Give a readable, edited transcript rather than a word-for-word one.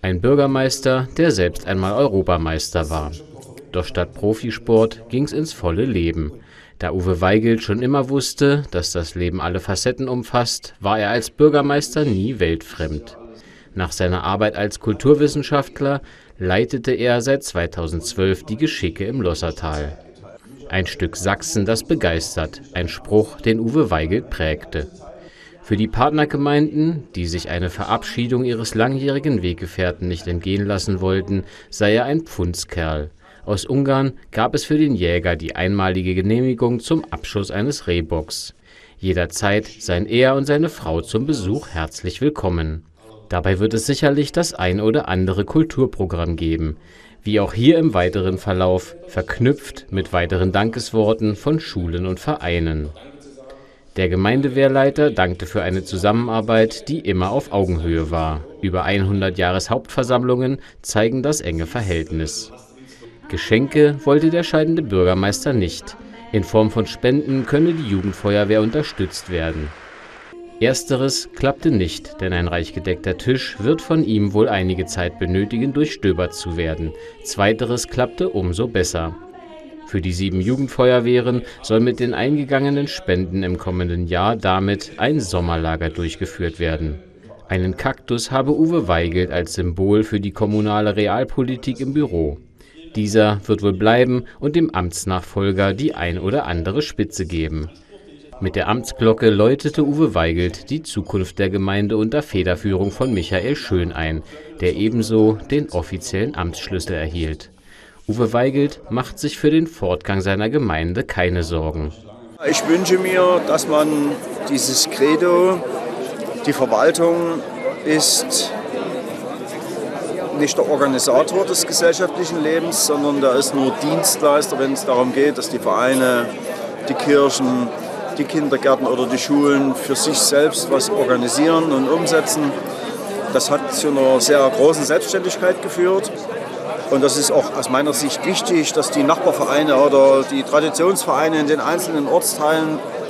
Ein Bürgermeister, der selbst einmal Europameister war. Doch statt Profisport ging's ins volle Leben. Da Uwe Weigelt schon immer wusste, dass das Leben alle Facetten umfasst, war er als Bürgermeister nie weltfremd. Nach seiner Arbeit als Kulturwissenschaftler leitete er seit 2012 die Geschicke im Lossertal. Ein Stück Sachsen, das begeistert, ein Spruch, den Uwe Weigelt prägte. Für die Partnergemeinden, die sich eine Verabschiedung ihres langjährigen Weggefährten nicht entgehen lassen wollten, sei er ein Pfundskerl. Aus Ungarn gab es für den Jäger die einmalige Genehmigung zum Abschuss eines Rehbocks. Jederzeit seien er und seine Frau zum Besuch herzlich willkommen. Dabei wird es sicherlich das ein oder andere Kulturprogramm geben, wie auch hier im weiteren Verlauf, verknüpft mit weiteren Dankesworten von Schulen und Vereinen. Der Gemeindewehrleiter dankte für eine Zusammenarbeit, die immer auf Augenhöhe war. Über 100 Jahreshauptversammlungen zeigen das enge Verhältnis. Geschenke wollte der scheidende Bürgermeister nicht. In Form von Spenden könne die Jugendfeuerwehr unterstützt werden. Ersteres klappte nicht, denn ein reich gedeckter Tisch wird von ihm wohl einige Zeit benötigen, durchstöbert zu werden. Zweiteres klappte umso besser. Für die 7 Jugendfeuerwehren soll mit den eingegangenen Spenden im kommenden Jahr damit ein Sommerlager durchgeführt werden. Einen Kaktus habe Uwe Weigelt als Symbol für die kommunale Realpolitik im Büro. Dieser wird wohl bleiben und dem Amtsnachfolger die ein oder andere Spitze geben. Mit der Amtsglocke läutete Uwe Weigelt die Zukunft der Gemeinde unter Federführung von Michael Schön ein, der ebenso den offiziellen Amtsschlüssel erhielt. Uwe Weigelt macht sich für den Fortgang seiner Gemeinde keine Sorgen. Ich wünsche mir, dass man dieses Credo, die Verwaltung ist nicht der Organisator des gesellschaftlichen Lebens, sondern der ist nur Dienstleister, wenn es darum geht, dass die Vereine, die Kirchen, die Kindergärten oder die Schulen für sich selbst was organisieren und umsetzen. Das hat zu einer sehr großen Selbstständigkeit geführt. Und das ist auch aus meiner Sicht wichtig, dass die Nachbarvereine oder die Traditionsvereine in den einzelnen Ortsteilen